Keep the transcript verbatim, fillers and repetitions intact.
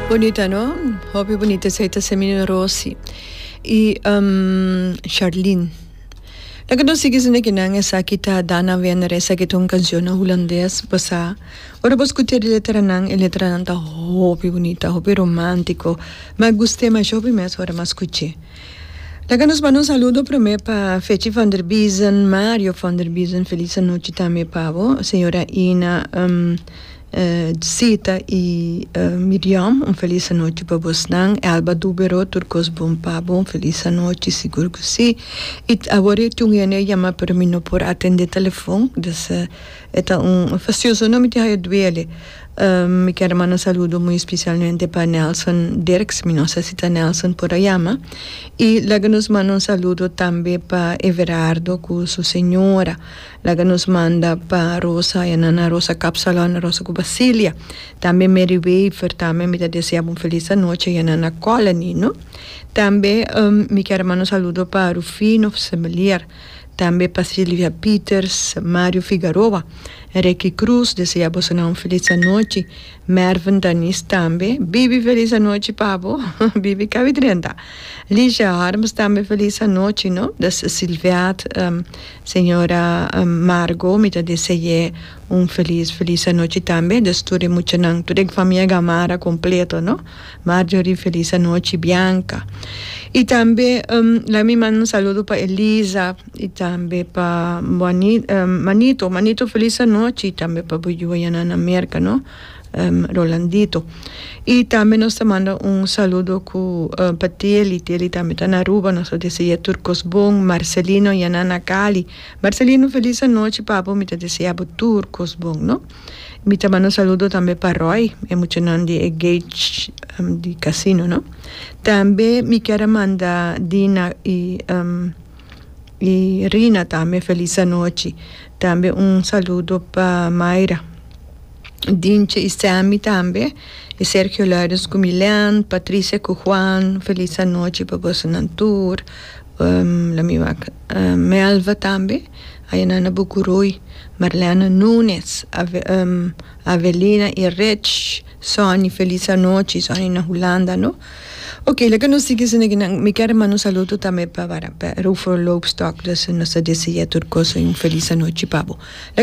Bonita, ¿no? Hobby bonita, esta Semino Rossi. Y um, Charlene. La que no sigue siendo que nang esa kita Dana Venere esa que ton canción holandés basa. Ora vos escuchar letra nang e letra nang ta hobby bonita, hobby romántico. Me guste más hobby más ahora más escuché. La que nos manda un saludo primeiro para Fetchi van der Biesen, Mario van der Biesen, feliz noite também para senhora Ina, um, uh, Zita e uh, Miriam, um feliz noite para vocês. Alba Dubero, Turcos Bom Pabo, um feliz noite, seguro que sim. E agora eu tenho que chamar para mim não por atender o telefone, então é um fastioso nome de raio duele. Um, me quero mandar um saludo muito especialmente para Nelson Dirks, me nossa cita Nelson por Ayama, e logo nos manda um saludo também para Everardo, com sua senhora, logo nos manda para Rosa, e Ana Rosa Capsalon, Rosa com Basília, também Mary Wafer, também me deseja uma feliz noite, e Ana Colony, no? Também um, me quero mandar um saludo para Rufino Semelier, também para Silvia Peters, Mário Figueroa, Ricky Cruz, desejamos uma feliz noite, Mervin Danis também, Bibi feliz noite, Pabo, Bibi Cavidrenda, Lígia Harms também feliz noite, não? Das Silvia, um, senhora um, Margot, me deseja um feliz, feliz noite também, das tudo muito não, toda a família Gamara completa, não? Marjorie, feliz noite, Bianca. E também, um, lá me manda um saludo para Elisa, e também para um, Manito, Manito, feliz noite, e também para Bujuana na América, não? Um, Rolandito. E também nós manda um saludo com uh, para Teli, Teli também está na Aruba, nós deseja Turcos Bom, Marcelino e Ana Cali. Marcelino, feliz noite, papo, me deseja Turcos Bom, não? Me manda um saludo também para Roy, é muito não de Gage um, de Casino, não? Também me quero mandar Dina e, um, e Rina também, feliz noite. Também um saludo para Mayra, Dinche e Sammy também, e Sergio Lares com Milan, Patrícia com Juan, feliz noite para você na tour, um, la minha uh, Melva também, a Ana Bucurui, Marlena Nunes, Ave, um, Avelina e Rich, Sony, feliz noite, Sony na Holanda, no? Ok, la que nos sigue sendo me quero mandar um saludo também para, para Rufo Loopstock, da nossa deseja turcoso e um feliz noite, Pabo.